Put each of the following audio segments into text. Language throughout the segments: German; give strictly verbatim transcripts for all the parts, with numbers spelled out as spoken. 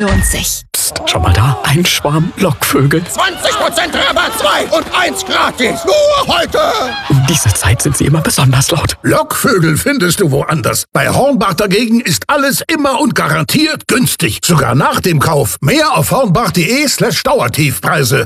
lohnt sich. Psst, schau mal da, ein Schwarm Lockvögel. zwanzig Prozent Rabatt, zwei und eins gratis. Nur heute. Um diese Zeit sind sie immer besonders laut. Lockvögel findest du woanders. Bei Hornbach dagegen ist alles immer und garantiert günstig. Sogar nach dem Kauf. Mehr auf hornbach.de slash Dauertiefpreise.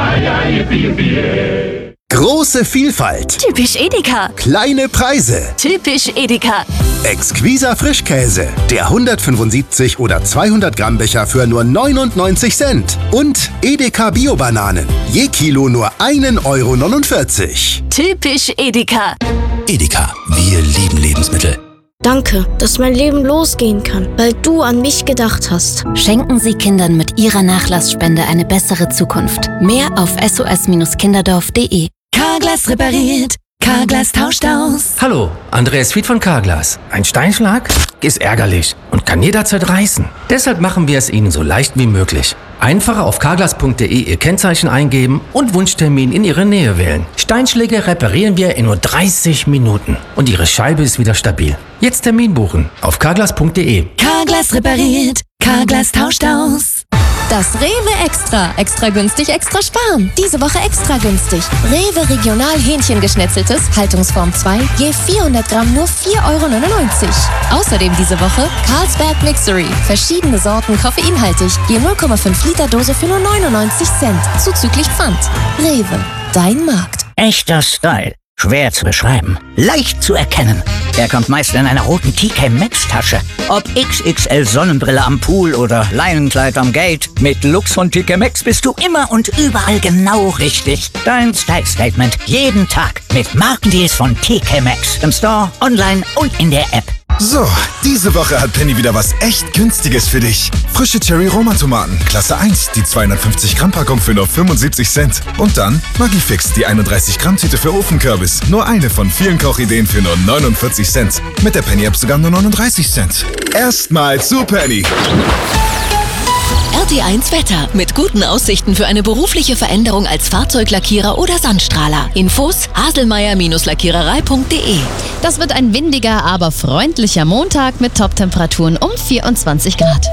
Große Vielfalt. Typisch Edeka. Kleine Preise. Typisch Edeka. Exquiser Frischkäse. Der hundertfünfundsiebzig oder zweihundert Gramm Becher für nur neunundneunzig Cent. Und Edeka Bio-Bananen. Je Kilo nur ein Euro neunundvierzig. Typisch Edeka. Edeka, wir lieben Lebensmittel. Danke, dass mein Leben losgehen kann, weil du an mich gedacht hast. Schenken Sie Kindern mit Ihrer Nachlassspende eine bessere Zukunft. Mehr auf s o s kinderdorf punkt de. Carglass repariert, Carglass tauscht aus. Hallo, Andreas Fied von Carglass. Ein Steinschlag ist ärgerlich und kann jederzeit reißen. Deshalb machen wir es Ihnen so leicht wie möglich. Einfach auf carglass punkt de Ihr Kennzeichen eingeben und Wunschtermin in Ihre Nähe wählen. Steinschläge reparieren wir in nur dreißig Minuten und Ihre Scheibe ist wieder stabil. Jetzt Termin buchen auf carglass punkt de. Carglass repariert, Carglass tauscht aus. Das Rewe Extra. Extra günstig, extra sparen. Diese Woche extra günstig. Rewe Regional Hähnchengeschnetzeltes, Haltungsform zwei, je vierhundert Gramm nur vier Euro neunundneunzig. Außerdem diese Woche Carlsberg Mixery. Verschiedene Sorten koffeinhaltig, je null Komma fünf Liter Dose für nur neunundneunzig Cent. Zuzüglich Pfand. Rewe, dein Markt. Echter Style. Schwer zu beschreiben, leicht zu erkennen. Er kommt meist in einer roten T K Maxx Tasche. Ob X X L Sonnenbrille am Pool oder Leinenkleid am Gate, mit Lux von T K Maxx bist du immer und überall genau richtig. Dein Style Statement jeden Tag mit Markendeals von T K Maxx. Im Store, online und in der App. So, diese Woche hat Penny wieder was echt Günstiges für dich. Frische Cherry-Roma-Tomaten, Klasse eins, die zweihundertfünfzig Gramm Packung für nur fünfundsiebzig Cent. Und dann Maggi-Fix, die einunddreißig Gramm Tüte für Ofenkürbis. Nur eine von vielen Kochideen für nur neunundvierzig Cent. Mit der Penny-App sogar nur neununddreißig Cent. Erstmal zu Penny. R T eins Wetter. Mit guten Aussichten für eine berufliche Veränderung als Fahrzeuglackierer oder Sandstrahler. Infos haselmeier Lackiererei punkt de. Das wird ein windiger, aber freundlicher Montag mit Top-Temperaturen um vierundzwanzig Grad.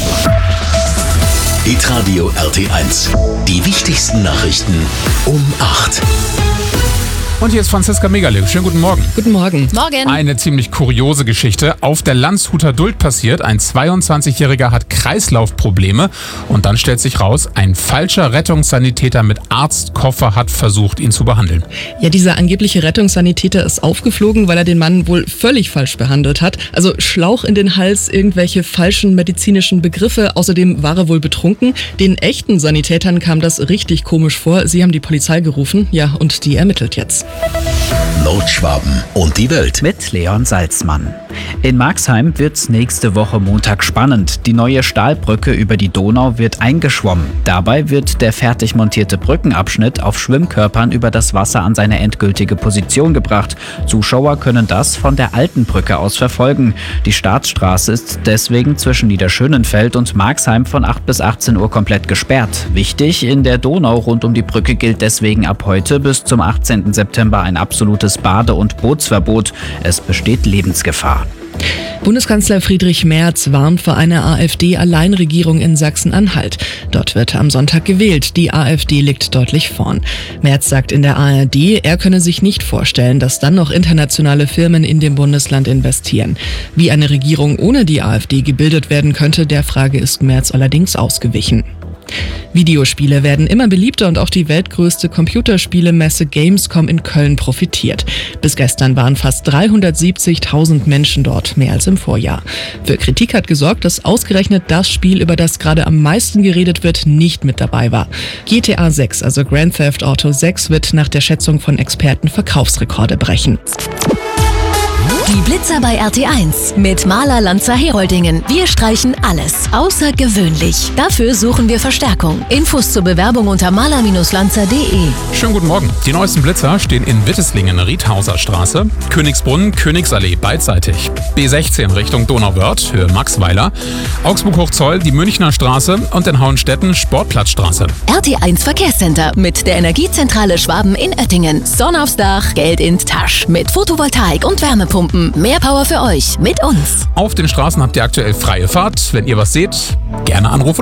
Hitradio R T eins. Die wichtigsten Nachrichten um acht. Und hier ist Franziska Megale. Schönen guten Morgen. Guten Morgen. Morgen. Eine ziemlich kuriose Geschichte. Auf der Landshuter Duld passiert. Ein zweiundzwanzigjähriger hat Kreislaufprobleme. Und dann stellt sich raus, ein falscher Rettungssanitäter mit Arztkoffer hat versucht, ihn zu behandeln. Ja, dieser angebliche Rettungssanitäter ist aufgeflogen, weil er den Mann wohl völlig falsch behandelt hat. Also Schlauch in den Hals, irgendwelche falschen medizinischen Begriffe. Außerdem war er wohl betrunken. Den echten Sanitätern kam das richtig komisch vor. Sie haben die Polizei gerufen. Ja, und die ermittelt jetzt. Nordschwaben und die Welt. Mit Leon Salzmann. In Marxheim wird's nächste Woche Montag spannend. Die neue Stahlbrücke über die Donau wird eingeschwommen. Dabei wird der fertig montierte Brückenabschnitt auf Schwimmkörpern über das Wasser an seine endgültige Position gebracht. Zuschauer können das von der alten Brücke aus verfolgen. Die Staatsstraße ist deswegen zwischen Niederschönenfeld und Marxheim von acht bis achtzehn Uhr komplett gesperrt. Wichtig, in der Donau rund um die Brücke gilt deswegen ab heute bis zum achtzehnten September ein absolutes Bade- und Bootsverbot. Es besteht Lebensgefahr. Bundeskanzler Friedrich Merz warnt vor einer AfD-Alleinregierung in Sachsen-Anhalt. Dort wird am Sonntag gewählt. Die AfD liegt deutlich vorn. Merz sagt in der A R D, er könne sich nicht vorstellen, dass dann noch internationale Firmen in dem Bundesland investieren. Wie eine Regierung ohne die AfD gebildet werden könnte, der Frage ist Merz allerdings ausgewichen. Videospiele werden immer beliebter und auch die weltgrößte Computerspielemesse Gamescom in Köln profitiert. Bis gestern waren fast dreihundertsiebzigtausend Menschen dort, mehr als im Vorjahr. Für Kritik hat gesorgt, dass ausgerechnet das Spiel, über das gerade am meisten geredet wird, nicht mit dabei war. G T A sechs, also Grand Theft Auto sechs, wird nach der Schätzung von Experten Verkaufsrekorde brechen. Die Blitzer bei R T eins mit Maler Lanzer Heroldingen. Wir streichen alles außergewöhnlich. Dafür suchen wir Verstärkung. Infos zur Bewerbung unter maler Lanzer punkt de. Schönen guten Morgen. Die neuesten Blitzer stehen in Witteslingen, Riedhauser Straße, Königsbrunn, Königsallee beidseitig, B sechzehn Richtung Donauwörth, Höhe Maxweiler, Augsburg-Hochzoll, die Münchner Straße und in Hauenstetten Sportplatzstraße. R T eins Verkehrscenter mit der Energiezentrale Schwaben in Oettingen. Sonne aufs Dach, Geld in Tasch. Mit Photovoltaik und Wärmepumpen. Mehr Power für euch mit uns. Auf den Straßen habt ihr aktuell freie Fahrt. Wenn ihr was seht, gerne anrufen.